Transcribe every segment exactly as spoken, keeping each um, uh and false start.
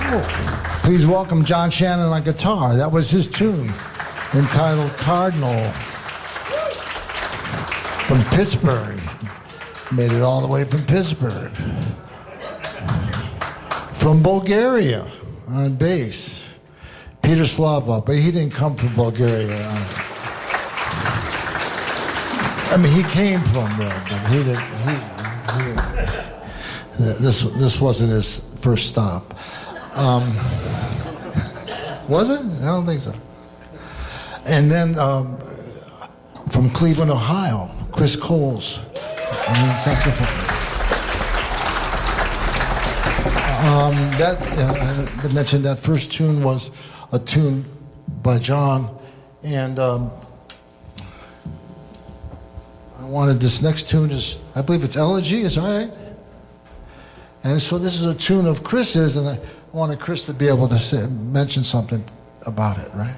Please welcome John Shannon on guitar. That was his tune, entitled Cardinal, from Pittsburgh. Made it all the way from Pittsburgh. From Bulgaria on bass, Peter Slava, but he didn't come from Bulgaria. I mean, he came from there, but he didn't. He, he didn't. This this wasn't his first stop. Um, was it? I don't think so. And then um, from Cleveland, Ohio, Chris Coles, and then saxophone. Um, that uh, I mentioned that first tune was a tune by John, and um, I wanted this next tune is, I believe it's Elegy, is that right? And so this is a tune of Chris's, and I wanted Chris to be able to say, mention something about it, right?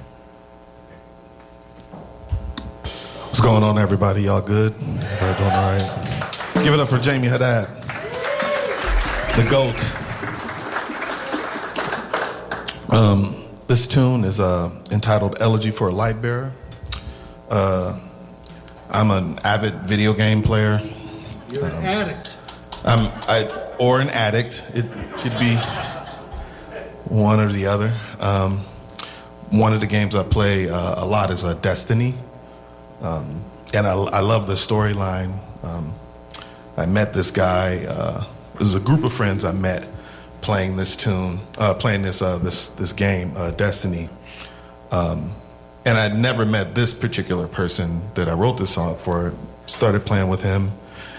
What's going on, everybody? Y'all good? Everybody doing all right? Give it up for Jamie Haddad, the GOAT. Um, this tune is uh, entitled Elegy for a Light Bearer. Uh, I'm an avid video game player. You're um, an addict. I'm, I, or an addict. It could be one or the other. Um, one of the games I play uh, a lot is uh, Destiny. Um, and I, I love the storyline. Um, I met this guy. Uh, it was a group of friends I met playing this tune, uh, playing this uh, this this game, uh, Destiny. Um, and I'd never met this particular person that I wrote this song for. Started playing with him.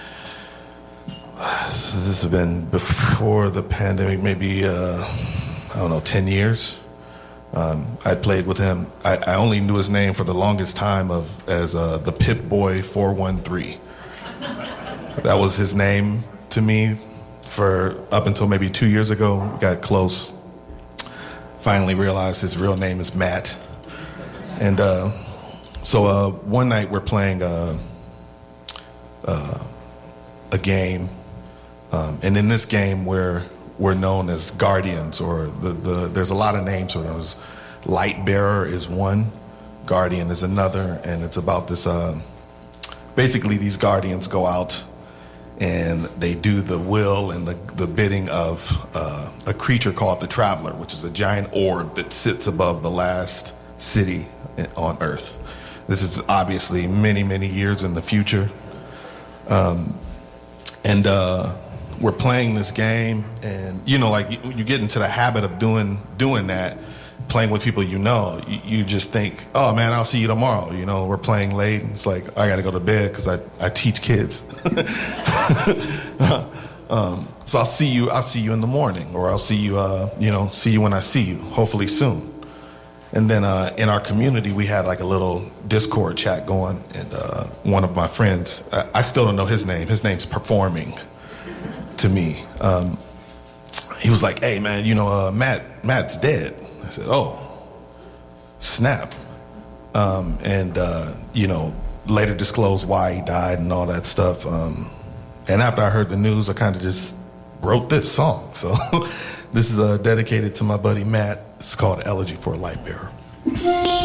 This, this has been before the pandemic, maybe, uh, I don't know, ten years. Um, I played with him. I, I only knew his name for the longest time of as uh, the Pip Boy four one three. That was his name to me for up until maybe two years ago. We got close. Finally realized his real name is Matt. And uh, so uh, one night we're playing uh, uh, a game. Um, and in this game, we're we're known as guardians, or the, the there's a lot of names for those. Light Bearer is one, Guardian is another, and it's about this. Uh, basically, these guardians go out and they do the will and the, the bidding of uh, a creature called the Traveler, which is a giant orb that sits above the last city on Earth. This is obviously many, many years in the future. Um, and uh, we're playing this game, and, you know, like, you, you get into the habit of doing doing that, playing with people you know. You, you just think, oh, man, I'll see you tomorrow. You know, we're playing late, and it's like, I got to go to bed because I, I teach kids. um, so I'll see you, I'll see you in the morning, or I'll see you, uh, you know, see you when I see you, hopefully soon. And then uh, in our community, we had like a little Discord chat going, and uh, one of my friends, I, I still don't know his name. His name's Performing to me. Um, he was like, hey, man, you know, uh, Matt, Matt's dead. I said, oh, snap. Um, and, uh, you know, later disclosed why he died and all that stuff. Um, and after I heard the news, I kind of just wrote this song. So this is uh, dedicated to my buddy Matt. It's called Elegy for a Light Bearer.